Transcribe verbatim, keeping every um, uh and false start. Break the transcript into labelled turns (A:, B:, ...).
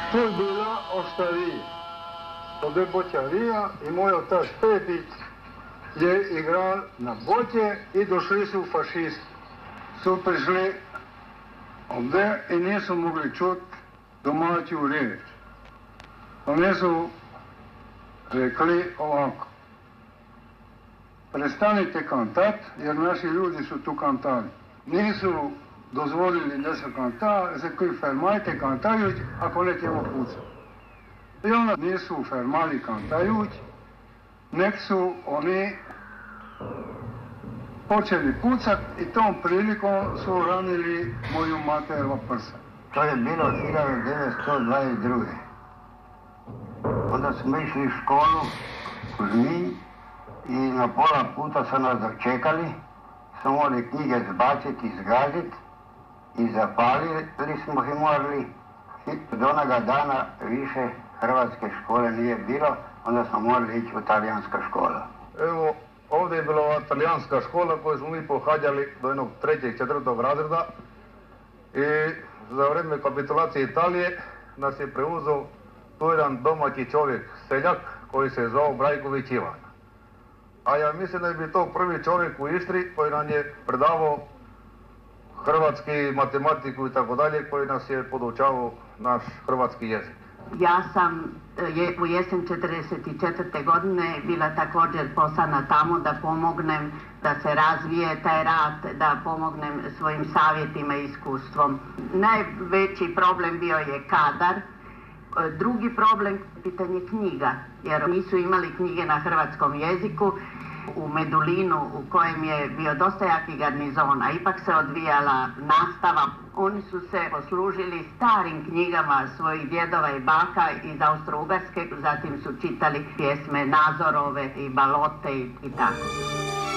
A: Tu je bila oštarija, ovdje boćarija i moj otac Pepić je igral na boće i došli su fašisti. Su prišli ovdje i nisu mogli čuti domaću riječ. Oni su rekli ovako: prestanite kantat, jer naši ljudi su tu kantali. Nisu dozvolili da se kanta, rekli fermajte kantajući, ako ne ćemo pucati. I onda nisu fermali kantajući, nek su oni počeli pucat i tom prilikom su ranili moju materva prsa.
B: To je bilo hiljadu devetsto dvadeset druge. Onda smo išli u školu u Žminj i na pola puta su nas dočekali, smo morali knjige zbaciti, izgaziti i zapalili smo ih morali. Od onoga dana više hrvatske škole nije bilo, onda smo morali ići u talijanska škola.
C: Evo, ovdje je bila ova talijanska škola koju smo mi pohađali do jednog trećeg, četvrtog razreda i za vrijeme kapitulacije Italije nas je preuzeo tu jedan domaći čovjek, seljak, koji se zvao Brajković Ivan. A ja mislim da je bio to prvi čovjek u Istri koji nam je predavao hrvatski, matematiku i tako dalje, koji nas je podučavao naš hrvatski jezik.
D: Ja sam je, u jesen četrdeset četvrte godine bila također poslana tamo da pomognem da se razvije taj rad, da pomognem svojim savjetima i iskustvom. Najveći problem bio je kadar. Drugi problem, pitanje knjiga, jer nisu imali knjige na hrvatskom jeziku. U Medulinu, u kojem je bio dosta jaki garnizon, a ipak se odvijala nastava, oni su se poslužili starim knjigama svojih djedova i baka iz Austro-Ugarske, zatim su čitali pjesme Nazorove i balote i, i tako.